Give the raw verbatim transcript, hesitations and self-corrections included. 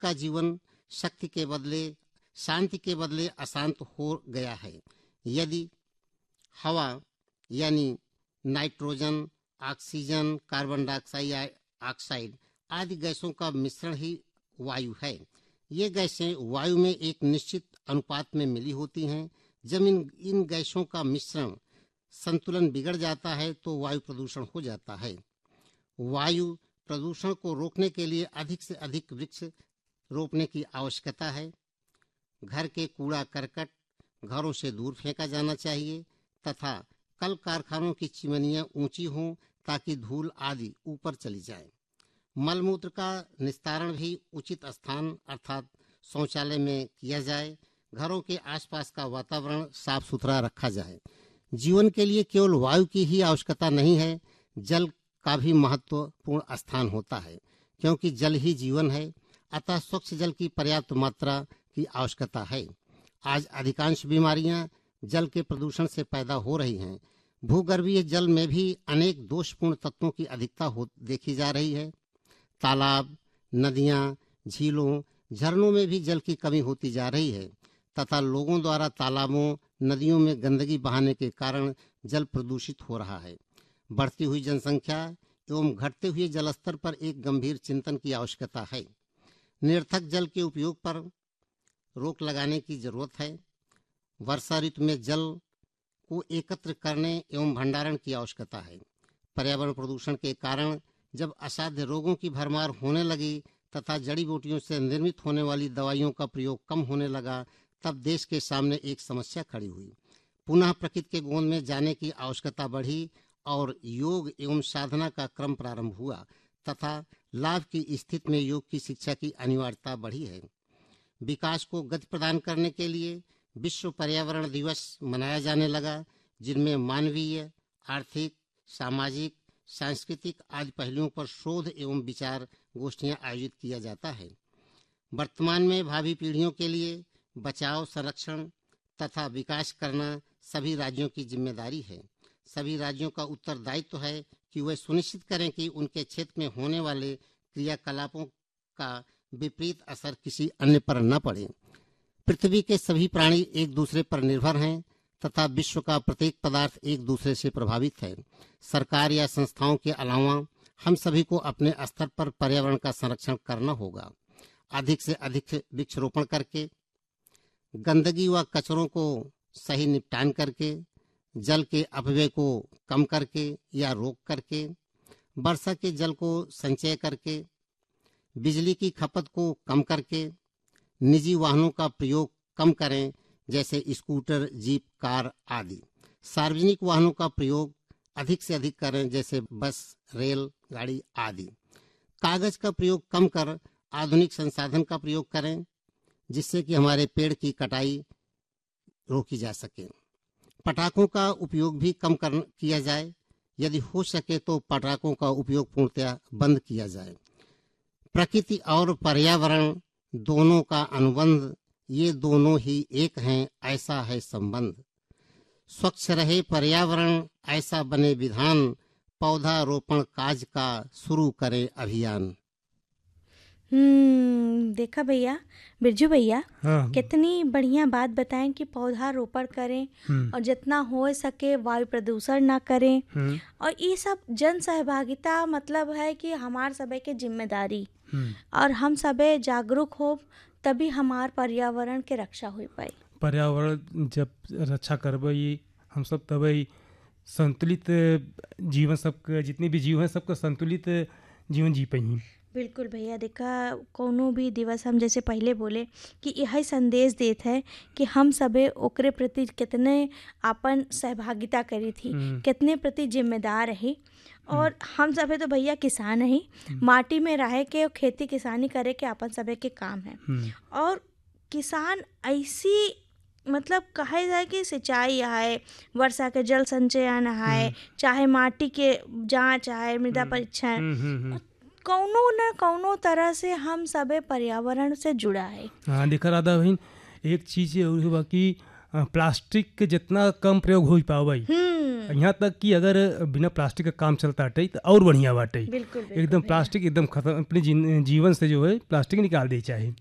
का जीवन शक्ति के बदले शांति के बदले अशांत हो गया है। यदि हवा यानी nitrogen, oxygen, carbon dioxide oxide आदि गैसों का मिश्रण ही वायु है। ये गैसें वायु में एक निश्चित अनुपात में मिली होती हैं। जब इन इन गैसों का मिश्रण संतुलन बिगड़ जाता है तो वायु प्रदूषण हो जाता है। वायु प्रदूषण को रोकने के लिए अधिक से अधिक वृक्ष रोपने की आवश्यकता है। घर के कूड़ा करकट घरों से दूर फेंका जाना चाहिए तथा कल कारखानों की चिमनियां ऊंची हों ताकि धूल आदि ऊपर चली जाए। मलमूत्र का निस्तारण भी उचित स्थान अर्थात शौचालय में किया जाए। घरों के आसपास का वातावरण साफ सुथरा रखा जाए। जीवन के लिए केवल वायु की ही आवश्यकता नहीं है, जल का भी महत्वपूर्ण स्थान होता है, क्योंकि जल ही जीवन है। अतः स्वच्छ जल की पर्याप्त मात्रा की आवश्यकता है। आज अधिकांश बीमारियां जल के प्रदूषण से पैदा हो रही हैं। भूगर्भीय जल में भी अनेक दोषपूर्ण तत्वों की अधिकता हो देखी जा रही है। तालाब, नदियां, झीलों, झरनों में भी जल की कमी होती जा रही है तथा लोगों द्वारा तालाबों, नदियों में गंदगी बहाने के कारण जल प्रदूषित हो रहा है। बढ़ती हुई जनसंख्या एवं घटते हुए जलस्तर पर एक गंभीर चिंतन की आवश्यकता है। निरर्थक जल के उपयोग पर रोक लगाने की जरूरत है। वर्षा ऋतु में जल को एकत्र करने एवं भंडारण की आवश्यकता है। पर्यावरण प्रदूषण के कारण जब असाध्य रोगों की भरमार होने लगी तथा जड़ी बूटियों से निर्मित होने वाली दवाइयों का प्रयोग कम होने लगा, तब देश के सामने एक समस्या खड़ी हुई। पुनः प्रकृति के गोद में जाने की आवश्यकता बढ़ी और योग एवं साधना का क्रम प्रारंभ हुआ तथा लाभ की स्थिति में योग की शिक्षा की अनिवार्यता बढ़ी है। विकास को गति प्रदान करने के लिए विश्व पर्यावरण दिवस मनाया जाने लगा, जिनमें मानवीय, आर्थिक, सामाजिक, सांस्कृतिक आदि पहलुओं पर शोध एवं विचार गोष्ठियां आयोजित किया जाता है। वर्तमान में भावी पीढ़ियों के लिए बचाव, संरक्षण तथा विकास करना सभी राज्यों की जिम्मेदारी है। सभी राज्यों का उत्तरदायित्व है कि वे सुनिश्चित करें कि उनके क्षेत्र में होने वाले क्रियाकलापों का विपरीत असर किसी अन्य पर न पड़े। पृथ्वी के सभी प्राणी एक दूसरे पर निर्भर हैं तथा विश्व का प्रत्येक पदार्थ एक दूसरे से प्रभावित है। सरकार या संस्थाओं के अलावा हम सभी को अपने स्तर पर पर्यावरण का संरक्षण करना होगा। अधिक से अधिक वृक्षारोपण करके, गंदगी व कचरों को सही निपटान करके, जल के अपव्यय को कम करके या रोक करके, वर्षा के जल को संचय करके, बिजली की खपत को कम करके, निजी वाहनों का प्रयोग कम करें जैसे स्कूटर, जीप, कार आदि। सार्वजनिक वाहनों का प्रयोग अधिक से अधिक करें जैसे बस, रेल गाड़ी आदि। कागज का प्रयोग कम कर आधुनिक संसाधन का प्रयोग करें जिससे कि हमारे पेड़ की कटाई रोकी जा सके। पटाखों का उपयोग भी कम कर किया जाए। यदि हो सके तो पटाखों का उपयोग पूर्णतया बंद किया जाए। प्रकृति और पर्यावरण दोनों का अनुबंध, ये दोनों ही एक हैं, ऐसा है संबंध। स्वच्छ रहे पर्यावरण, ऐसा बने विधान, पौधारोपण काज का शुरू करें अभियान। हम्म देखा भैया, बिरजू भैया, हाँ। कितनी बढ़िया बात बताएं कि पौधारोपण करें हम्म, और जितना हो सके वायु प्रदूषण ना करें। हम्म, और ये सब जन सहभागिता मतलब है कि हमार सबे के जिम्मेदारी, हम्म। और हम सबे जागरूक हो तभी हमार पर्यावरण के रक्षा हो पाई। पर्यावरण जब रक्षा करबई हम सब तभी संतुलित जीवन, सबके जितने भी जीव हैं सबका संतुलित जीवन जी पाई। बिल्कुल भैया, देखा कोनो भी दिवस हम जैसे पहले बोले कि यही संदेश देत है कि हम सबे ओकरे प्रति कितने अपन सहभागिता करी थी, हम्म। कितने प्रति जिम्मेदार रही। और हम सबे तो भैया किसान ही, माटी में रह के और खेती किसानी करे के अपन सबे के काम है। हम्म, और किसान ऐसी मतलब कहे जाए कि सिंचाई है, वर्षा के जल संचयन है, चाहे माटी के जांच है, मृदा परीक्षण, हम्म, हम्म, हम्म। कौनो न कौनो तरह से हम सबे पर्यावरण से जुड़ा है। हाँ, देखा राधा बहन, एक चीज़ ये और बा कि अ, प्लास्टिक के जितना कम प्रयोग हो पावे, हम्म यहाँ तक कि अगर बिना प्लास्टिक का काम चलता हटे तो और बढ़िया बाटे। बिल्कुल बिल्कुल एकदम भैया। प्लास्टिक एकदम खत्म, अपने जीन- जीवन से जो है प्लास्टिक निकाल दे चाहे।